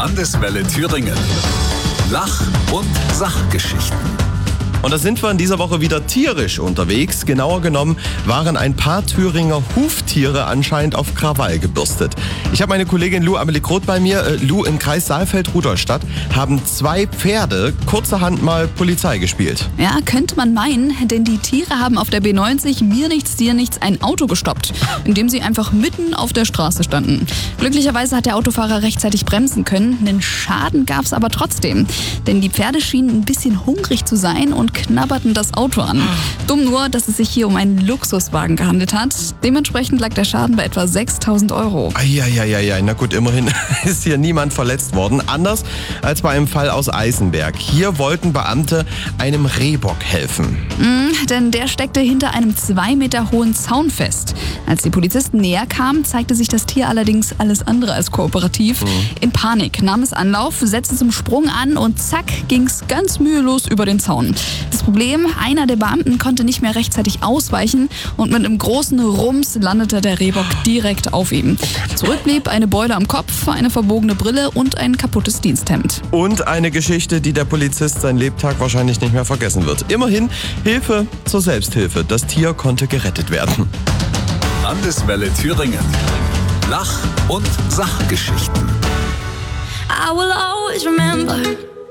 Landeswelle Thüringen. Lach- und Sachgeschichten. Und da sind wir in dieser Woche wieder tierisch unterwegs. Genauer genommen waren ein paar Thüringer Huftiere anscheinend auf Krawall gebürstet. Ich habe meine Kollegin Lou Amelie Groth bei mir. Lou, im Kreis Saalfeld-Rudolstadt haben 2 Pferde kurzerhand mal Polizei gespielt. Ja, könnte man meinen, denn die Tiere haben auf der B90 mir nichts, dir nichts ein Auto gestoppt, indem sie einfach mitten auf der Straße standen. Glücklicherweise hat der Autofahrer rechtzeitig bremsen können. Einen Schaden gab es aber trotzdem, denn die Pferde schienen ein bisschen hungrig zu sein und knabberten das Auto an. Dumm nur, dass es sich hier um einen Luxuswagen gehandelt hat. Dementsprechend lag der Schaden bei etwa 6.000 Euro. Eieieiei, na gut, immerhin ist hier niemand verletzt worden. Anders als bei einem Fall aus Eisenberg. Hier wollten Beamte einem Rehbock helfen. Denn der steckte hinter einem 2 Meter hohen Zaun fest. Als die Polizisten näher kamen, zeigte sich das Tier allerdings alles andere als kooperativ. In Panik nahm es Anlauf, setzte zum Sprung an und zack, ging's ganz mühelos über den Zaun. Das Problem, einer der Beamten konnte nicht mehr rechtzeitig ausweichen und mit einem großen Rums landete der Rehbock direkt auf ihm. Zurück blieb eine Beule am Kopf, eine verbogene Brille und ein kaputtes Diensthemd. Und eine Geschichte, die der Polizist sein Lebtag wahrscheinlich nicht mehr vergessen wird. Immerhin Hilfe zur Selbsthilfe. Das Tier konnte gerettet werden. Landeswelle Thüringen. Lach- und Sachgeschichten. I will always remember